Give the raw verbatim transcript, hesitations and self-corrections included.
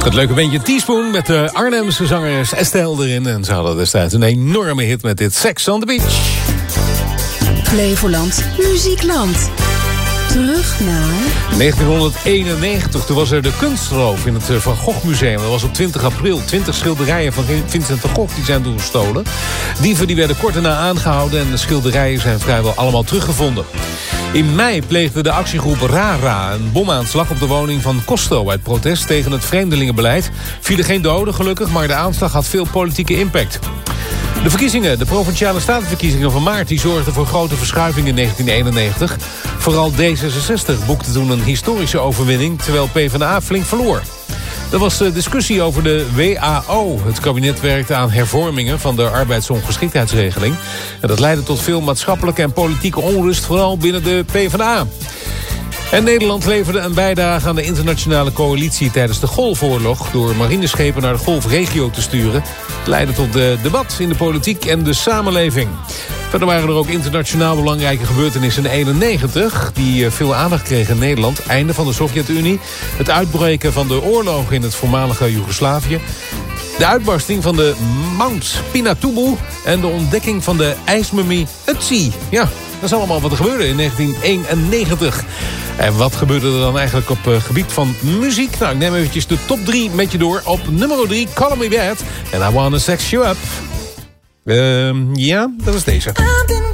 Het leuke bandje Teaspoon met de Arnhemse zangeres Estelle erin. En ze hadden destijds een enorme hit met dit Sex on the Beach. Flevoland Muziekland. Terug naar negentien eenennegentig, toen was er de kunstroof in het Van Gogh Museum. Dat was op twintig april. twintig schilderijen van Vincent van Gogh die zijn toen gestolen. Dieven die werden kort daarna aangehouden en de schilderijen zijn vrijwel allemaal teruggevonden. In mei pleegde de actiegroep RARA een bomaanslag op de woning van Costo uit protest tegen het vreemdelingenbeleid. Vielen geen doden gelukkig, maar de aanslag had veel politieke impact. De verkiezingen, de Provinciale Statenverkiezingen van maart, die zorgden voor grote verschuivingen in negentien eenennegentig. Vooral D zesenzestig boekte toen een historische overwinning, terwijl PvdA flink verloor. Er was discussie over de W A O. Het kabinet werkte aan hervormingen van de arbeidsongeschiktheidsregeling. En dat leidde tot veel maatschappelijke en politieke onrust, vooral binnen de PvdA. En Nederland leverde een bijdrage aan de internationale coalitie tijdens de Golfoorlog door marineschepen naar de Golfregio te sturen. Het leidde tot de debat in de politiek en de samenleving. Verder waren er ook internationaal belangrijke gebeurtenissen in eenennegentig... die veel aandacht kregen in Nederland. Einde van de Sovjet-Unie. Het uitbreken van de oorlog in het voormalige Joegoslavië. De uitbarsting van de Mount Pinatubo. En de ontdekking van de ijsmummie Ötzi. Ja, dat is allemaal wat er gebeurde in negentien eenennegentig. En wat gebeurde er dan eigenlijk op het gebied van muziek? Nou, ik neem eventjes de top drie met je door. Op nummer drie, Call Me Bad. En I Wanna Sex You Up. Uh, ja, dat is deze.